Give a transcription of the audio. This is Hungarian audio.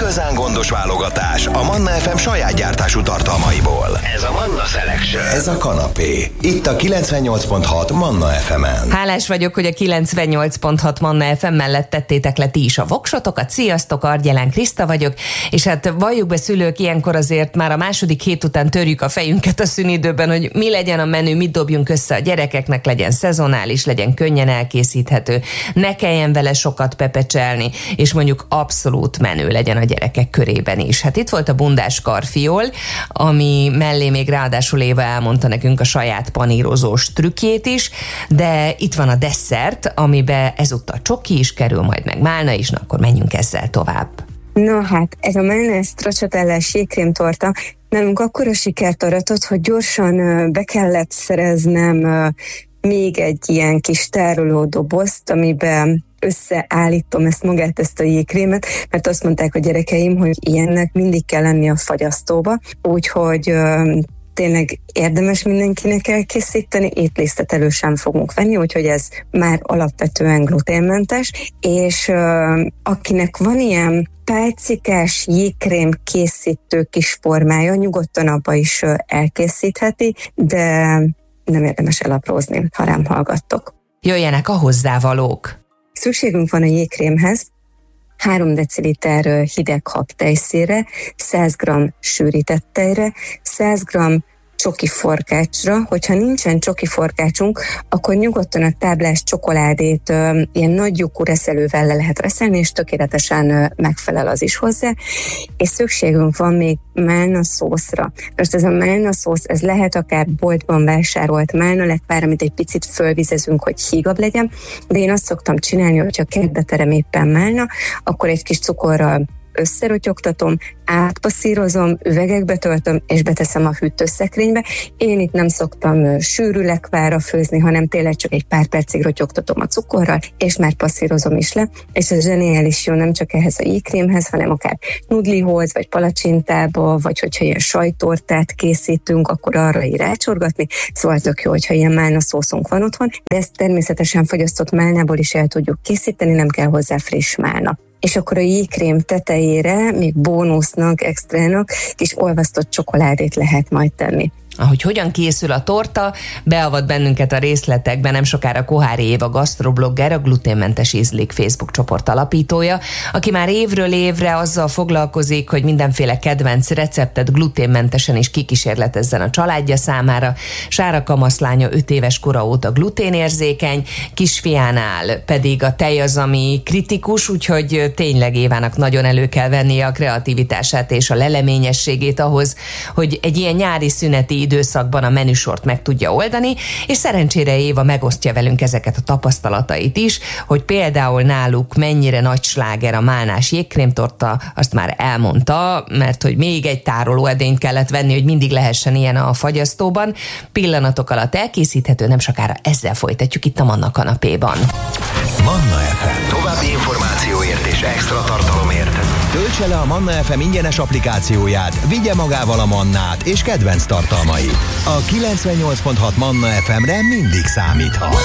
igazán gondos válogatás a Manna FM saját gyártású tartalmaiból. Ez a Manna Selection. Ez a kanapé. Itt a 98.6 Manna FM-en. Hálás vagyok, hogy a 98.6 Manna FM mellett tettétek le ti is a voksotokat. Sziasztok, Argyelán Kriszta vagyok, és hát valljuk be szülők, ilyenkor azért már a második hét után törjük a fejünket a szünidőben, hogy mi legyen a menü, mit dobjunk össze a gyerekeknek, legyen szezonális, legyen könnyen elkészíthető, ne kelljen vele sokat pepecselni, és mondjuk abszolút menő legyen a gyerekek körében is. Hát itt volt a bundás karfiol, ami mellé még ráadásul Éva elmondta nekünk a saját panírozós trükkjét is, de itt van a desszert, amiben ezúttal csoki is kerül, majd meg málna is, na akkor menjünk ezzel tovább. Na hát, ez a málna stracciatellás jégkrémtorta nálunk akkora sikert aratott, hogy gyorsan be kellett szereznem még egy ilyen kis tároló dobozt, amiben összeállítom ezt a jégkrémet, mert azt mondták a gyerekeim, hogy ilyennek mindig kell lenni a fagyasztóba, úgyhogy tényleg érdemes mindenkinek elkészíteni, étlisztet elő sem fogunk venni, úgyhogy ez már alapvetően gluténmentes, és akinek van ilyen pálcikás jégkrém készítő kis formája, nyugodtan abba is elkészítheti, de nem érdemes elaprózni, ha rám hallgattok. Jöjjenek a hozzávalók. Szükségünk van a jégkrémhez 3 deciliter hideg habtejszére, 100 g sűrített tejre, 100 g csoki forkácsra. Hogyha nincsen csoki forkácsunk, akkor nyugodtan a táblás csokoládét ilyen nagy lyukú reszelővel le lehet reszelni, és tökéletesen megfelel az is hozzá. És szükségünk van még málna szószra. Most ez a málna szósz, ez lehet akár boltban vásárolt málna lekvár, amit egy picit fölvizezünk, hogy hígabb legyen, de én azt szoktam csinálni, hogyha kertbe terem éppen málna, akkor egy kis cukorral összerotyogtatom, átpasszírozom, üvegekbe töltöm, és beteszem a hűtőszekrénybe. Én itt nem szoktam sűrű lekvárra főzni, hanem tényleg csak egy pár percig rotyogtatom a cukorral, és már passzírozom is le, és ez zseniális jó nem csak ehhez a jégkrémhez, hanem akár nudlihoz, vagy palacsintába, vagy hogyha ilyen sajttortát készítünk, akkor arra így rácsorgatni. Szóval tök jó, hogyha ilyen málna szószunk van otthon, de ezt természetesen fagyasztott málnából is el tudjuk készíteni, nem kell hozzá friss málna. És akkor a jégkrém tetejére még bónusznak, extrának kis olvasztott csokoládét lehet majd tenni. Ahogy hogyan készül a torta, beavat bennünket a részletekbe nem sokára Kohári Éva gasztroblogger, a Gluténmentes Ízlik Facebook csoport alapítója, aki már évről évre azzal foglalkozik, hogy mindenféle kedvenc receptet gluténmentesen is kikísérletezzen a családja számára. Sára kamaszlánya 5 éves kora óta gluténérzékeny, kisfiánál pedig a tej az, ami kritikus, úgyhogy tényleg Évának nagyon elő kell vennie a kreativitását és a leleményességét ahhoz, hogy egy ilyen nyári szüneti időszakban a menüsort meg tudja oldani, és szerencsére Éva megosztja velünk ezeket a tapasztalatait is, hogy például náluk mennyire nagy sláger a málnás jégkrémtorta, azt már elmondta, mert hogy még egy tárolóedényt kellett venni, hogy mindig lehessen ilyen a fagyasztóban. Pillanatok alatt elkészíthető, nem sokára ezzel folytatjuk itt a Manna kanapéban. Manna FM. További információért és extra tartalomért töltse le a Manna FM ingyenes applikációját, vigye magával a mannát és kedvenc tartalmait. A 98.6 Manna FM-re mindig számíthat.